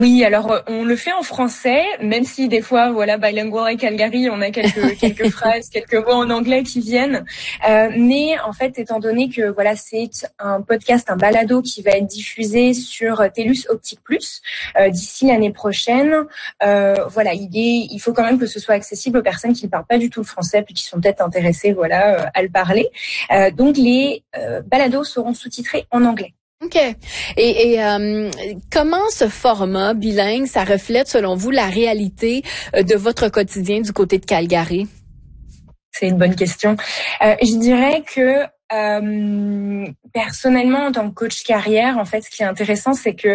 Oui, alors on le fait en français, même si des fois, voilà, Bilingual et Calgary, on a quelques phrases, quelques mots en anglais qui viennent. Mais en fait, étant donné que voilà, c'est un podcast, un balado qui va être diffusé sur TELUS Optique Plus d'ici l'année prochaine. Voilà, il faut quand même que ce soit accessible aux personnes qui ne parlent pas du tout le français, puis qui sont peut-être intéressées, voilà, à le parler. Donc les balados seront sous-titrés en anglais. OK. Et comment ce format bilingue, ça reflète, selon vous, la réalité de votre quotidien du côté de Calgary? C'est une bonne question. Je dirais que personnellement, en tant que coach carrière, en fait, ce qui est intéressant, c'est que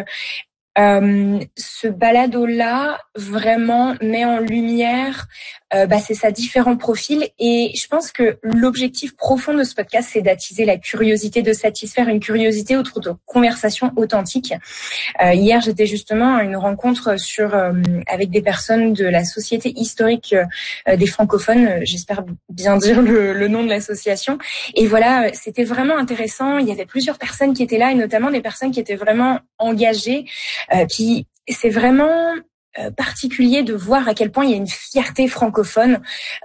ce balado-là vraiment met en lumière c'est ça, différents profils, et je pense que l'objectif profond de ce podcast, c'est d'attiser la curiosité, de satisfaire une curiosité autour de conversations authentiques. Hier, j'étais justement à une rencontre avec des personnes de la Société historique des francophones, j'espère bien dire le nom de l'association, et voilà, c'était vraiment intéressant. Il y avait plusieurs personnes qui étaient là, et notamment des personnes qui étaient vraiment engagées. Puis c'est vraiment particulier de voir à quel point il y a une fierté francophone.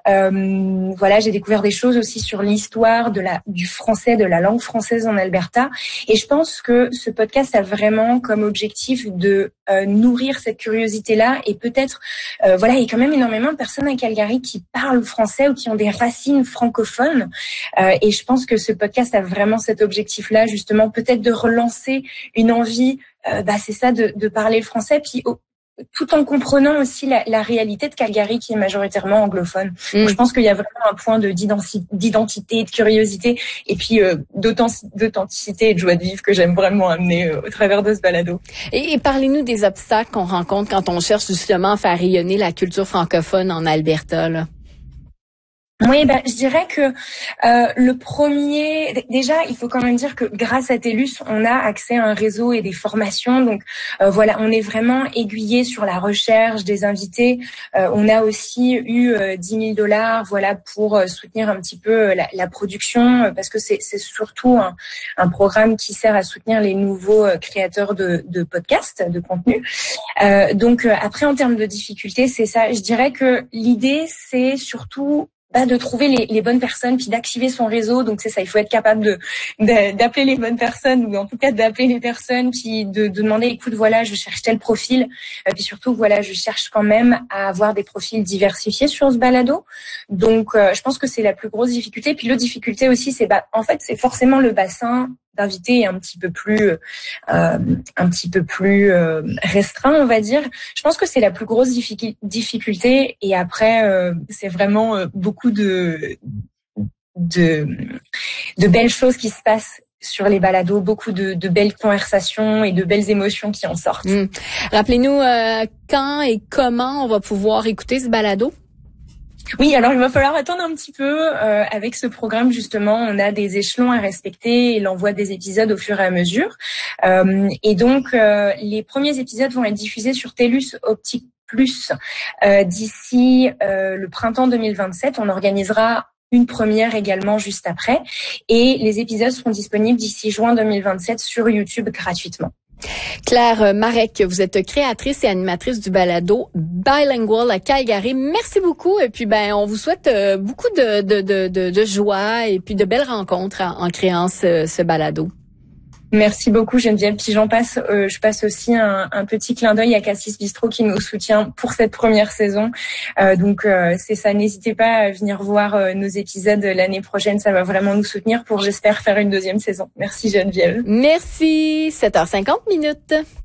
Voilà, j'ai découvert des choses aussi sur l'histoire du français, de la langue française en Alberta, et je pense que ce podcast a vraiment comme objectif de nourrir cette curiosité-là, et peut-être voilà, il y a quand même énormément de personnes à Calgary qui parlent français ou qui ont des racines francophones, et je pense que ce podcast a vraiment cet objectif-là, justement, peut-être de relancer une envie, c'est ça, de parler le français, puis tout en comprenant aussi la réalité de Calgary qui est majoritairement anglophone. Donc, je pense qu'il y a vraiment un point d'identité, de curiosité, et puis d'authenticité et de joie de vivre que j'aime vraiment amener au travers de ce balado. Et parlez-nous des obstacles qu'on rencontre quand on cherche justement à faire rayonner la culture francophone en Alberta, là. Oui, je dirais que le premier, déjà, il faut quand même dire que grâce à TELUS, on a accès à un réseau et des formations. Donc voilà, on est vraiment aiguillé sur la recherche des invités. On a aussi eu 10 000 $, voilà, pour soutenir un petit peu la production, parce que c'est surtout un programme qui sert à soutenir les nouveaux créateurs de podcasts, de contenu. Donc après, en termes de difficultés, c'est ça. Je dirais que l'idée, c'est surtout de trouver les bonnes personnes, puis d'activer son réseau. Donc c'est ça, il faut être capable d'appeler les bonnes personnes, ou en tout cas d'appeler les personnes, puis de demander, écoute, voilà, je cherche tel profil, puis surtout, voilà, je cherche quand même à avoir des profils diversifiés sur ce balado. Donc je pense que c'est la plus grosse difficulté. Puis l'autre difficulté aussi, c'est en fait, c'est forcément le bassin d'invités un petit peu plus restreint, on va dire. Je pense que c'est la plus grosse difficulté, et après c'est vraiment beaucoup de belles choses qui se passent sur les balados, beaucoup de belles conversations et de belles émotions qui en sortent. Rappelez-nous quand et comment on va pouvoir écouter ce balado. Oui, alors il va falloir attendre un petit peu. Avec ce programme, justement, on a des échelons à respecter et l'envoi des épisodes au fur et à mesure. Et donc, les premiers épisodes vont être diffusés sur TELUS Optique Plus d'ici le printemps 2027. On organisera une première également juste après. Et les épisodes seront disponibles d'ici juin 2027 sur YouTube gratuitement. Claire Marek, vous êtes créatrice et animatrice du balado Bilingual à Calgary. Merci beaucoup, et puis on vous souhaite beaucoup de joie et puis de belles rencontres en créant ce balado. Merci beaucoup, Geneviève. Puis je passe aussi un petit clin d'œil à Cassis Bistro qui nous soutient pour cette première saison. Donc c'est ça, n'hésitez pas à venir voir nos épisodes l'année prochaine, ça va vraiment nous soutenir pour, j'espère, faire une deuxième saison. Merci Geneviève. Merci, 7h50.